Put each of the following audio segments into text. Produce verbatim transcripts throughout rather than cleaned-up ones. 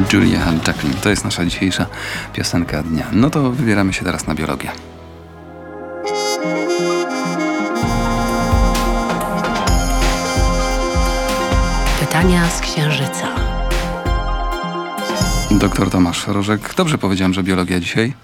Julia Jacqueline. To jest nasza dzisiejsza piosenka dnia. No to wybieramy się teraz na biologię. Pytania z Księżyca. Doktor Tomasz Rożek. Dobrze powiedziałem, że biologia dzisiaj?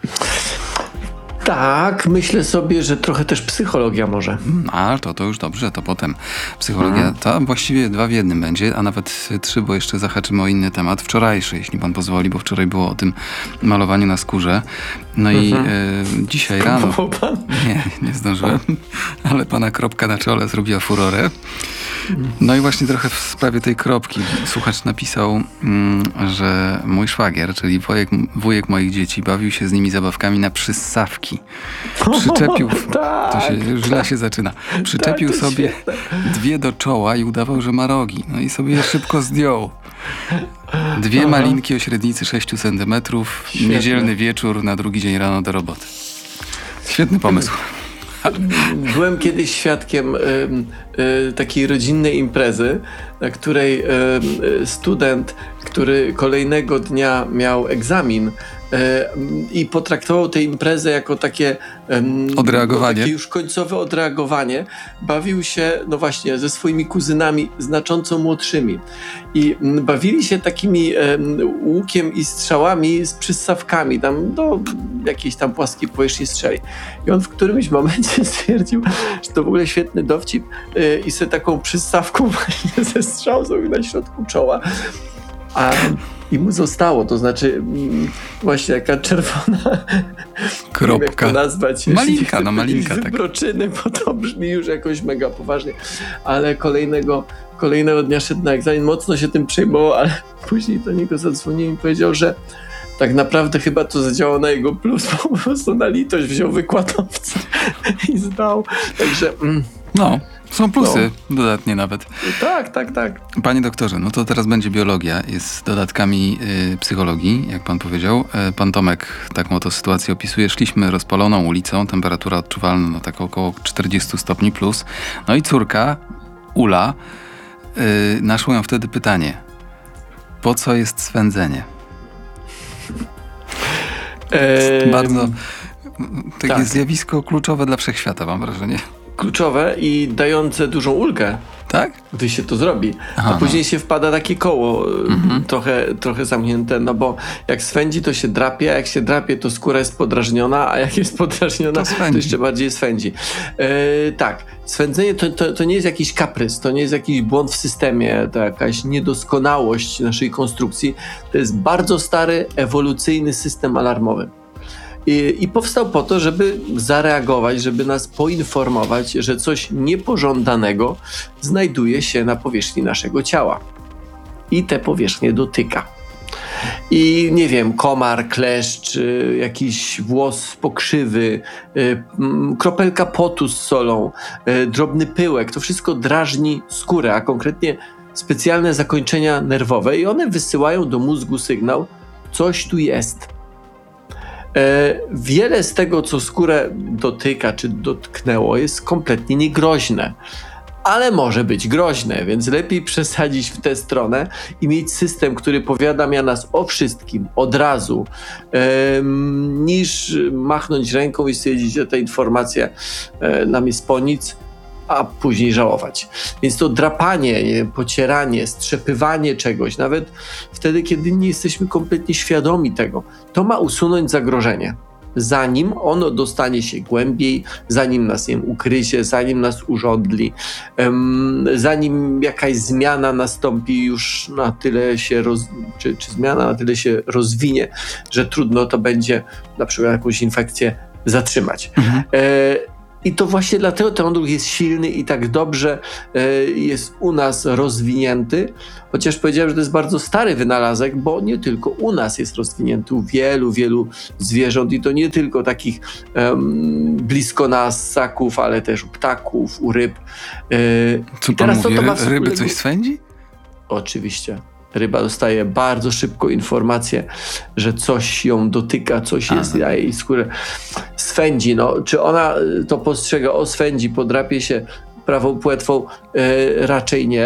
Tak, myślę sobie, że trochę też psychologia może. A, to to już dobrze, to potem psychologia. Hmm. To właściwie dwa w jednym będzie, a nawet trzy, bo jeszcze zahaczymy o inny temat. Wczorajszy, jeśli pan pozwoli, bo wczoraj było o tym malowaniu na skórze. No i e, dzisiaj rano... pan? Nie, nie zdążyłem, ale pana kropka na czole zrobiła furorę. No i właśnie trochę w sprawie tej kropki. Słuchacz napisał, mm, że mój szwagier, czyli wujek, wujek moich dzieci, bawił się z nimi zabawkami na przyssawki. Przyczepił, tak, to się już źle się zaczyna, przyczepił tak, sobie świetne. dwie do czoła i udawał, że ma rogi. No i sobie je szybko zdjął. Dwie Aha. malinki o średnicy sześciu centymetrów, Świetne. Niedzielny wieczór, na drugi dzień rano do roboty. Świetny pomysł. Byłem kiedyś świadkiem y, y, takiej rodzinnej imprezy, na której y, y, student, który kolejnego dnia miał egzamin, i potraktował tę imprezę jako takie odreagowanie. Takie już końcowe odreagowanie. Bawił się, no właśnie, ze swoimi kuzynami znacząco młodszymi. I bawili się takimi łukiem i strzałami z przyssawkami, tam do jakiejś tam płaskiej powierzchni strzeli. I on w którymś momencie stwierdził, że to w ogóle świetny dowcip i sobie taką przyssawką właśnie ze strzał zrobił na środku czoła. A i mu zostało, to znaczy mm, właśnie jaka czerwona kropka. Nie wiem, jak to nazwać. Malinka, no malinka. Z wybroczyny, bo to brzmi już jakoś mega poważnie. Ale kolejnego, kolejnego dnia szedł na egzamin, mocno się tym przejmował, ale później do niego zadzwoniłem i powiedział, że tak naprawdę chyba to zadziałało na jego plus, bo po prostu na litość wziął wykładowcę i zdał. Także... Mm, no. Są plusy, no. Dodatnie nawet. Tak, tak, tak. Panie doktorze, no to teraz będzie biologia, jest z dodatkami y, psychologii, jak pan powiedział. Y, pan Tomek taką oto sytuację opisuje. Szliśmy rozpaloną ulicą, temperatura odczuwalna no tak około czterdzieści stopni plus. No i córka, Ula, y, naszło ją wtedy pytanie, po co jest swędzenie? Eee, Bardzo takie tak. zjawisko kluczowe dla wszechświata, mam wrażenie. Kluczowe i dające dużą ulgę. Tak? Gdy się to zrobi. Aha, a później no. się wpada takie koło mhm. trochę, trochę zamknięte, no bo jak swędzi, to się drapie, a jak się drapie, to skóra jest podrażniona, a jak jest podrażniona, to, to jeszcze bardziej swędzi. E, tak, swędzenie to, to, to nie jest jakiś kaprys, to nie jest jakiś błąd w systemie, to jakaś niedoskonałość naszej konstrukcji. To jest bardzo stary, ewolucyjny system alarmowy. I, I powstał po to, żeby zareagować, żeby nas poinformować, że coś niepożądanego znajduje się na powierzchni naszego ciała. I te powierzchnie dotyka. I nie wiem, komar, kleszcz, jakiś włos pokrzywy, kropelka potu z solą, drobny pyłek, to wszystko drażni skórę, a konkretnie specjalne zakończenia nerwowe i one wysyłają do mózgu sygnał, coś tu jest. Wiele z tego, co skórę dotyka czy dotknęło, jest kompletnie niegroźne, ale może być groźne, więc lepiej przesadzić w tę stronę i mieć system, który powiadamia nas o wszystkim od razu, em, niż machnąć ręką i stwierdzić, że ta informacja e, nam jest po nic, a później żałować. Więc to drapanie, pocieranie, strzepywanie czegoś, nawet wtedy, kiedy nie jesteśmy kompletnie świadomi tego, to ma usunąć zagrożenie. Zanim ono dostanie się głębiej, zanim nas nie ukryzie, zanim nas urządli, um, zanim jakaś zmiana nastąpi już na tyle się, roz, czy, czy zmiana na tyle się rozwinie, że trudno to będzie na przykład jakąś infekcję zatrzymać. Mhm. E, I to właśnie dlatego ten odruch jest silny i tak dobrze e, jest u nas rozwinięty, chociaż powiedziałem, że to jest bardzo stary wynalazek, bo nie tylko u nas jest rozwinięty, u wielu, wielu zwierząt i to nie tylko takich em, blisko nas ssaków, ale też u ptaków, u ryb. E, Co pan teraz mówi, to, to ma ry- ryby coś swędzi? Oczywiście. Ryba dostaje bardzo szybko informację, że coś ją dotyka, coś Aha. jest, a jej skórę swędzi. No, czy ona to postrzega, o swędzi, podrapie się prawą płetwą, e, raczej nie.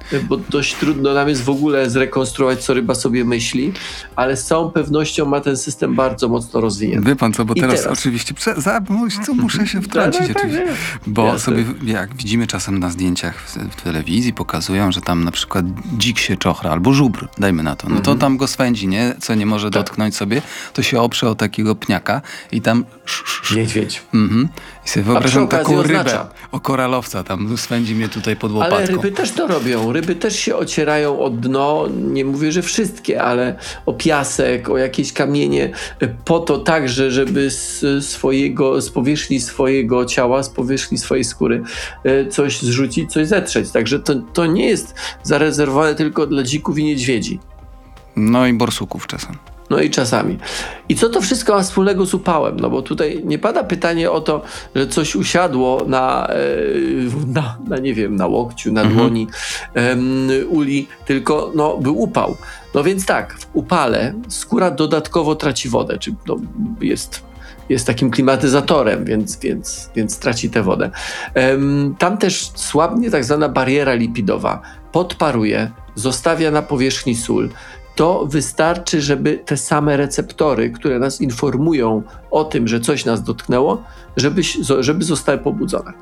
bo dość trudno nam jest w ogóle zrekonstruować, co ryba sobie myśli, ale z całą pewnością ma ten system bardzo mocno rozwinięty. Wie pan co, bo I teraz, teraz. oczywiście, prze, za, co muszę się wtrącić, Tak, tak, oczywiście. tak. Bo Jasne. sobie, jak widzimy czasem na zdjęciach w, w telewizji, pokazują, że tam na przykład dzik się czochra, albo żubr, dajmy na to. No to tam go swędzi, nie? Co nie może dotknąć sobie, to się oprze o takiego pniaka i tam... sz, sz, sz. Niedźwiedź. Mhm. I sobie wyobrażam okazji taką rybę, oznacza. o koralowca, tam swędzi mnie tutaj pod łopatką. Ale ryby też to robią. Ryby też się ocierają o dno, nie mówię, że wszystkie, ale o piasek, o jakieś kamienie, po to także, żeby z swojego, z powierzchni swojego ciała, z powierzchni swojej skóry coś zrzucić, coś zetrzeć. Także to, to nie jest zarezerwowane tylko dla dzików i niedźwiedzi. No i borsuków czasem. No i czasami. I co to wszystko ma wspólnego z upałem? No bo tutaj nie pada pytanie o to, że coś usiadło na, e, na, na nie wiem, na łokciu, na dłoni em, uli, tylko no, był upał. No więc tak, w upale skóra dodatkowo traci wodę, czy no, jest... jest takim klimatyzatorem, więc, więc, więc traci tę wodę. Um, tam też słabnie tak zwana bariera lipidowa. Podparuje, zostawia na powierzchni sól. To wystarczy, żeby te same receptory, które nas informują o tym, że coś nas dotknęło, żeby, żeby zostały pobudzone.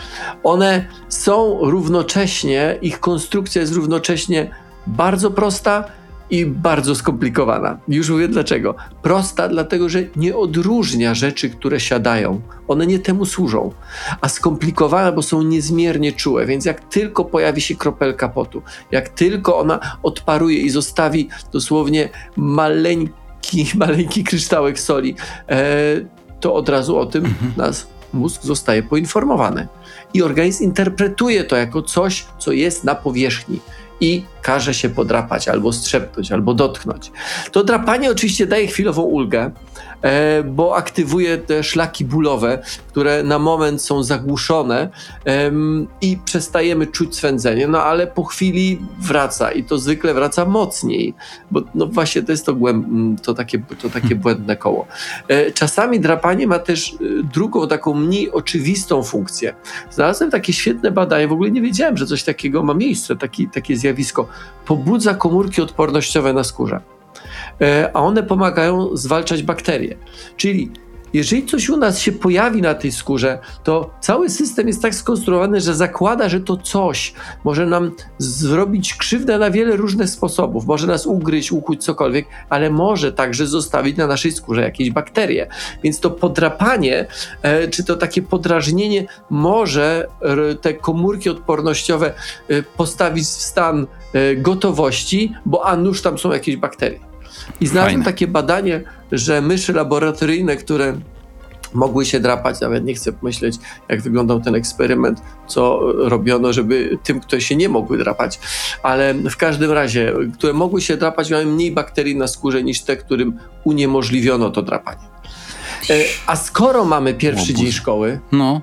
One są równocześnie, ich konstrukcja jest równocześnie bardzo prosta i bardzo skomplikowana. Już mówię dlaczego. Prosta, dlatego że nie odróżnia rzeczy, które siadają. One nie temu służą. A skomplikowana, bo są niezmiernie czułe, więc jak tylko pojawi się kropelka potu, jak tylko ona odparuje i zostawi dosłownie maleńki, maleńki kryształek soli, e, to od razu o tym nas mózg zostaje poinformowany. I organizm interpretuje to jako coś, co jest na powierzchni. I każe się podrapać, albo strzepnąć, albo dotknąć. To drapanie oczywiście daje chwilową ulgę, e, bo aktywuje te szlaki bólowe, które na moment są zagłuszone e, i przestajemy czuć swędzenie, no ale po chwili wraca i to zwykle wraca mocniej, bo no właśnie to jest to, głęb- to, takie, to takie błędne koło. E, czasami drapanie ma też e, drugą, taką mniej oczywistą funkcję. Znalazłem takie świetne badanie, w ogóle nie wiedziałem, że coś takiego ma miejsce, taki, takie zjawisko. Pobudza komórki odpornościowe na skórze, e, a one pomagają zwalczać bakterie. Czyli jeżeli coś u nas się pojawi na tej skórze, to cały system jest tak skonstruowany, że zakłada, że to coś może nam zrobić krzywdę na wiele różnych sposobów. Może nas ugryźć, ukłuć, cokolwiek, ale może także zostawić na naszej skórze jakieś bakterie. Więc to podrapanie, e, czy to takie podrażnienie może r, te komórki odpornościowe e, postawić w stan e, gotowości, bo a nuż tam są jakieś bakterie. I znalazłem Fajne. takie badanie, że myszy laboratoryjne, które mogły się drapać, nawet nie chcę pomyśleć, jak wyglądał ten eksperyment, co robiono, żeby tym, które się nie mogły drapać, ale w każdym razie, które mogły się drapać, miały mniej bakterii na skórze niż te, którym uniemożliwiono to drapanie. E, a skoro mamy pierwszy Łobuz. dzień szkoły, No,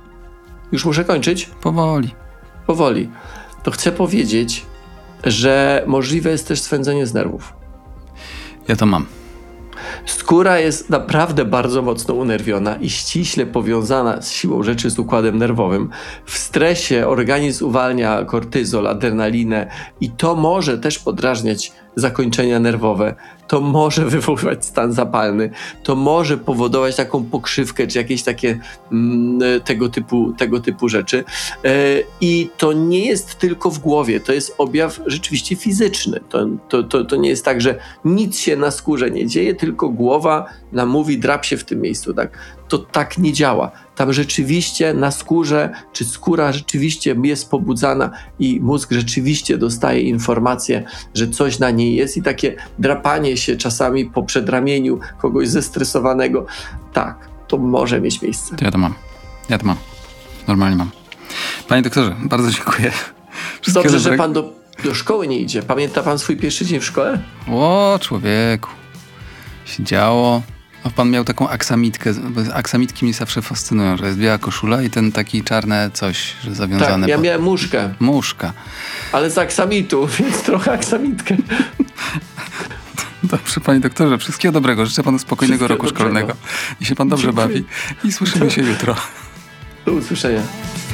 już muszę kończyć? powoli. Powoli. To chcę powiedzieć, że możliwe jest też swędzenie z nerwów. Ja to mam. Skóra jest naprawdę bardzo mocno unerwiona i ściśle powiązana z siłą rzeczy z układem nerwowym. W stresie organizm uwalnia kortyzol, adrenalinę i to może też podrażniać zakończenia nerwowe. To może wywoływać stan zapalny. To może powodować taką pokrzywkę, czy jakieś takie mm, tego typu, tego typu rzeczy. E, I to nie jest tylko w głowie. To jest objaw rzeczywiście fizyczny. To, to, to, to nie jest tak, że nic się na skórze nie dzieje, tylko głowa nam mówi, drap się w tym miejscu. Tak? To tak nie działa. Tam rzeczywiście na skórze, czy skóra rzeczywiście jest pobudzana i mózg rzeczywiście dostaje informację, że coś na niej jest i takie drapanie się czasami po przedramieniu kogoś zestresowanego, tak, to może mieć miejsce. To ja to mam. Ja to mam. Normalnie mam. Panie doktorze, bardzo dziękuję. Wszystkiego Dobrze, że dobrego. pan do, do szkoły nie idzie. Pamięta pan swój pierwszy dzień w szkole? O, człowieku. Się działo. O, pan miał taką aksamitkę. bo Aksamitki mnie zawsze fascynują, że jest biała koszula i ten taki czarne coś, że zawiązane. Tak, ja po- miałem muszkę, Muszka. ale z aksamitu, więc trochę aksamitkę. Dobrze, panie doktorze, wszystkiego dobrego. Życzę panu spokojnego Wszystkiego roku szkolnego. dobrego. I się pan dobrze Dziękuję. bawi. I słyszymy się jutro. Do usłyszenia.